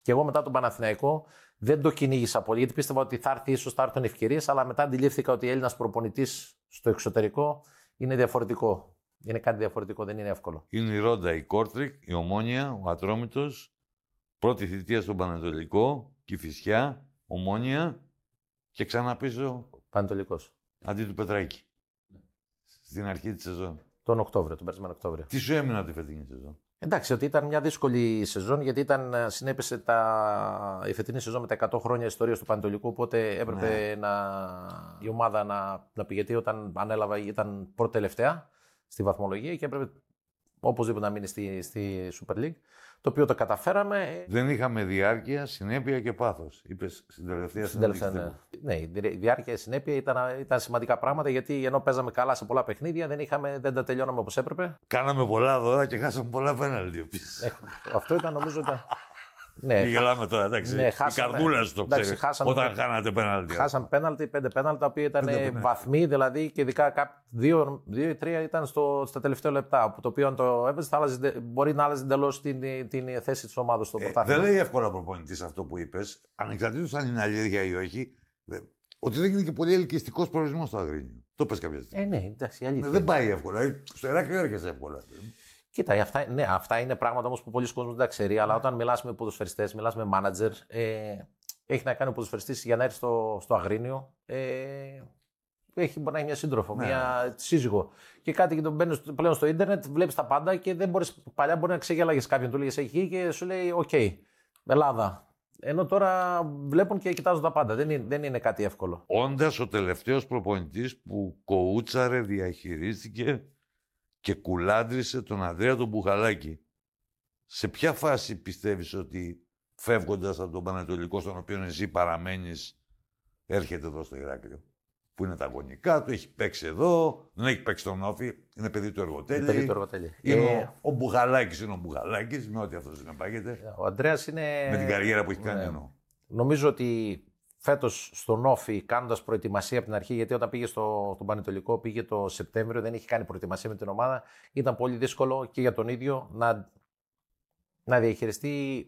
Και εγώ μετά τον Παναθηναϊκό δεν το κυνήγησα πολύ, γιατί πίστευα ότι ίσως θα έρθουν ευκαιρίες, αλλά μετά αντιλήφθηκα ότι Έλληνας προπονητής στο εξωτερικό είναι διαφορετικό. Είναι κάτι διαφορετικό, δεν είναι εύκολο. Είναι η Ρόντα, η Κόρτρικ, η Ομόνια, ο Ατρόμητος, πρώτη θητεία στον Πανετολικό, Κηφισιά, Ομόνια και ξανά πίσω. Πανετολικός. Αντί του Πετράκη. Στην αρχή της σεζόν. Τον περασμένο Οκτώβριο. Τι σου έμεινε τη φετινή σεζόν? Εντάξει, ότι ήταν μια δύσκολη σεζόν, γιατί συνέπεσε η φετινή σεζόν με τα 100 χρόνια ιστορίας του Πανετολικού, οπότε έπρεπε η ομάδα να πηγαίνει όταν ανέλαβα, ήταν πρώτη τελευταία στη βαθμολογία και έπρεπε οπωσδήποτε να μείνει στη Super League, το οποίο το καταφέραμε. Δεν είχαμε διάρκεια, συνέπεια και πάθος, είπες στην τελευταία συνέντευξη. Ναι, η διάρκεια, η συνέπεια ήταν σημαντικά πράγματα, γιατί ενώ παίζαμε καλά σε πολλά παιχνίδια, δεν τα τελειώναμε όπως έπρεπε. Κάναμε πολλά δώρα και χάσαμε πολλά πέναλτι. Αυτό ήταν, νομίζω. Ναι, γελάμε τώρα, εντάξει. Ναι, η καρδούλα σου το ξέρει. Όταν χάνατε πέναλτι. Χάσαμε πέναλτι, 5 πέναλτι, τα οποία ήταν βαθμοί, δηλαδή και ειδικά 2-3 ήταν στα τελευταία λεπτά. Το οποίο αν το έβαζε, μπορεί να άλλαζε εντελώς την θέση της ομάδας στο πρωτάθλημα. Δεν λέει εύκολα προπονητής αυτό που είπες, ανεξαρτήτως αν είναι αλήθεια ή όχι, ότι δεν είναι και πολύ ελκυστικός προορισμός στο Αγρίνιο. Το πες κάποια στιγμή. Ναι, εντάξει, αλήθεια. Δεν πάει εύκολα. Στο Ηράκλειο έρχεσαι εύκολα. Κοίτα, αυτά είναι πράγματα όμως που πολλοί κόσμοι δεν τα ξέρει, αλλά όταν μιλάς με ποδοσφαιριστές, μιλάς με μάνατζερ, έχει να κάνει ο ποδοσφαιριστής για να έρθει στο Αγρίνιο. Μπορεί να έχει μια σύντροφο, μια σύζυγο. Και κάτι και τον μπαίνει πλέον στο ίντερνετ, βλέπεις τα πάντα και δεν μπορείς. Παλιά μπορεί να ξεγέλαγες κάποιον, του λέγες εκεί και σου λέει: οκ, Ελλάδα. Ενώ τώρα βλέπουν και κοιτάζουν τα πάντα. Δεν είναι κάτι εύκολο. Όντας ο τελευταίος προπονητής που κοούτσαρε, διαχειρίστηκε και κουλάντρισε τον Ανδρέα τον Μπουχαλάκη. Σε ποια φάση πιστεύεις ότι φεύγοντας από τον Πανετολικό, στον οποίο εσύ παραμένεις, έρχεται εδώ στο Ηράκλειο? Που είναι τα γονικά του, έχει παίξει εδώ, δεν έχει παίξει στον Όφη, είναι παιδί του Εργοτέλη. Είναι ο Μπουχαλάκης, είναι ο Μπουχαλάκης, με ό,τι αυτό συνεπάγεται. Ο Ανδρέας είναι. Με την καριέρα που έχει κάνει εννοώ. Νομίζω ότι φέτος στον Όφη, κάνοντας προετοιμασία από την αρχή, γιατί όταν πήγε στον Πανετολικό, πήγε το Σεπτέμβριο, δεν είχε κάνει προετοιμασία με την ομάδα. Ήταν πολύ δύσκολο και για τον ίδιο να διαχειριστεί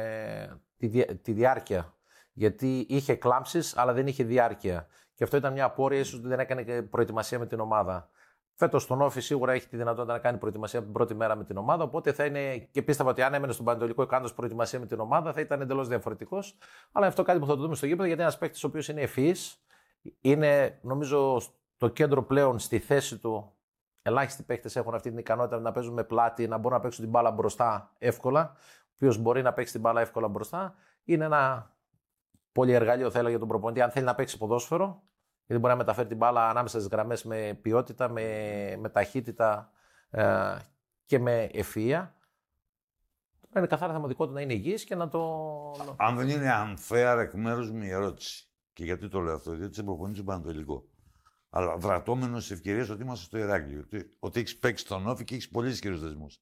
τη διάρκεια. Γιατί είχε κλάμψεις, αλλά δεν είχε διάρκεια. Και αυτό ήταν μια απόρρεια, ίσως ότι δεν έκανε προετοιμασία με την ομάδα. Φέτος στον Όφη σίγουρα έχει τη δυνατότητα να κάνει προετοιμασία από την πρώτη μέρα με την ομάδα. Οπότε θα είναι. Και πίστευα ότι αν έμενε στον Πανετολικό κάνοντας προετοιμασία με την ομάδα θα ήταν εντελώς διαφορετικός. Αλλά αυτό κάτι που θα το δούμε στο γήπεδο, γιατί είναι ένας παίκτης ο οποίος είναι ευφυής. Είναι, νομίζω, στο κέντρο πλέον στη θέση του. Ελάχιστοι παίκτες έχουν αυτή την ικανότητα να παίζουν με πλάτη, να μπορούν να παίξουν την μπάλα μπροστά εύκολα. Ο οποίος μπορεί να παίξει την μπάλα εύκολα μπροστά. Είναι ένα πολυεργαλείο, θα έλεγα, για τον προπονητή, αν θέλει να παίξει ποδόσφαιρο. Γιατί μπορεί να μεταφέρει την μπάλα ανάμεσα στις γραμμές με ποιότητα, με ταχύτητα και με ευφυΐα. Είναι καθαρά θεματικό του να είναι υγιής και να το. Αν δεν είναι unfair εκ μέρους μου η ερώτηση. Και γιατί το λέω αυτό, γιατί είσαι προπονητής στον Πανετολικό. Αλλά δρατώμενος στις ευκαιρίες ότι είμαστε στο Ηράκλειο. Ότι έχεις παίξει τον Όφη και έχεις πολύ ισχυρούς δεσμούς.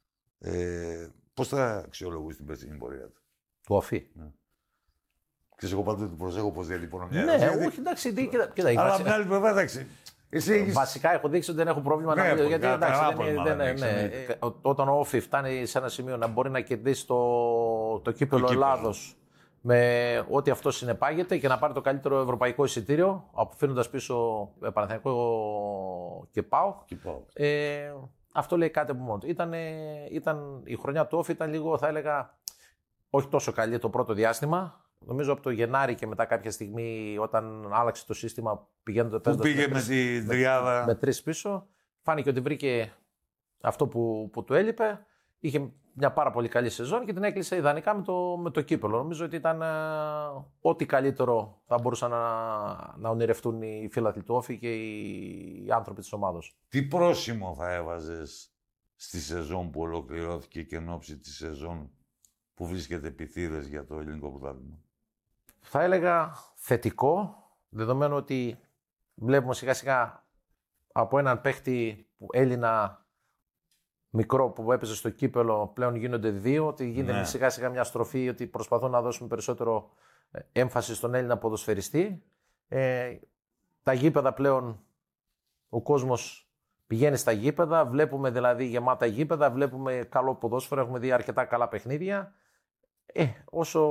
Πώς θα αξιολογούσεις την περσινή πορεία του? Του Όφη. Ναι. Ξέρεις, εγώ πάντοτε του προσέχω πως διατυπώνω μια ερώτηση. Ναι, όχι, εντάξει, κοίτα. Αλλά από την άλλη πλευρά, εντάξει. Βασικά έχω δείξει ότι δεν έχω πρόβλημα να μιλήσω. Γιατί εντάξει, όταν ο Όφη φτάνει σε ένα σημείο να μπορεί να κερδίσει το κύπελλο Ελλάδος με ό,τι αυτό συνεπάγεται και να πάρει το καλύτερο ευρωπαϊκό εισιτήριο, αφήνοντας πίσω Παναθηναϊκό και ΠΑΟΚ. Αυτό λέει κάτι από μόνο του. Η χρονιά του Όφη ήταν λίγο, θα έλεγα, όχι τόσο καλή το πρώτο διάστημα. Νομίζω από το Γενάρη και μετά κάποια στιγμή, όταν άλλαξε το σύστημα, πηγαίνοντας. Που πήγε με τη τριάδα. Με 3 πίσω. Φάνηκε ότι βρήκε αυτό που του έλειπε. Είχε μια πάρα πολύ καλή σεζόν και την έκλεισε ιδανικά με το κύπελλο. Νομίζω ότι ήταν ό,τι καλύτερο θα μπορούσαν να ονειρευτούν οι φίλαθλοι του Όφη και οι άνθρωποι της ομάδος. Τι πρόσημο θα έβαζες στη σεζόν που ολοκληρώθηκε και εν ώψη τη σεζόν που βρίσκεται επιθύρες για το ελληνικό πρωτάθλημα? Θα έλεγα θετικό, δεδομένου ότι βλέπουμε σιγά σιγά από έναν παίχτη Έλληνα μικρό που έπαιζε στο κύπελλο πλέον γίνονται 2, ότι γίνεται σιγά σιγά μια στροφή, ότι προσπαθούν να δώσουν περισσότερο έμφαση στον Έλληνα ποδοσφαιριστή. Τα γήπεδα πλέον, ο κόσμος πηγαίνει στα γήπεδα, βλέπουμε δηλαδή γεμάτα γήπεδα, βλέπουμε καλό ποδόσφαιρο, έχουμε δει αρκετά καλά παιχνίδια. Όσο